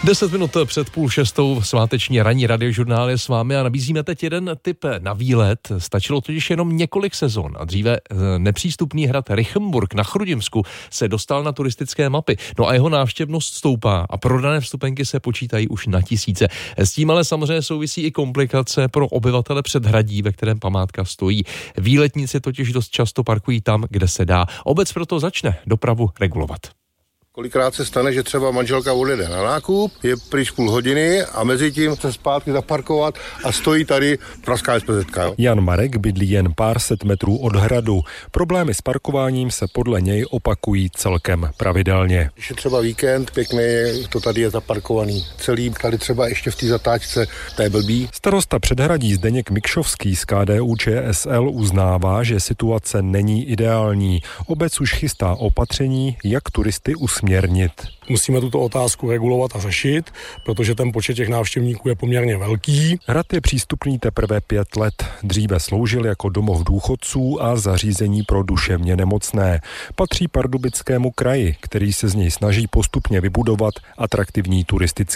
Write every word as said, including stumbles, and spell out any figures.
Deset minut před půl šestou sváteční ranní radiožurnál je s vámi a nabízíme teď jeden tip na výlet. Stačilo totiž jenom několik sezon a dříve nepřístupný hrad Rychenburg na Chrudimsku se dostal na turistické mapy. No a jeho návštěvnost stoupá a prodané vstupenky se počítají už na tisíce. S tím ale samozřejmě souvisí i komplikace pro obyvatele předhradí, ve kterém památka stojí. Výletníci totiž dost často parkují tam, kde se dá. Obec proto začne dopravu regulovat. Kolikrát se stane, že třeba manželka odjede na nákup, je pryč půl hodiny a mezi tím se zpátky zaparkovat a stojí tady praská es pé zetka. Jan Marek bydlí jen pár set metrů od hradu. Problémy s parkováním se podle něj opakují celkem pravidelně. Když je třeba víkend, pěkný, to tady je zaparkovaný celý, tady třeba ještě v té zatáčce, to je blbý. Starosta Předhradí Zdeněk Mikšovský z K D U Č S L uznává, že situace není ideální. Obec už chystá opatření, jak turisty usměrnit. Musíme tuto otázku regulovat a řešit, protože ten počet těch návštěvníků je poměrně velký. Hrad je přístupný teprve pět let. Dříve sloužil jako domov důchodců a zařízení pro duševně nemocné. Patří Pardubickému kraji, který se z něj snaží postupně vybudovat atraktivní turistický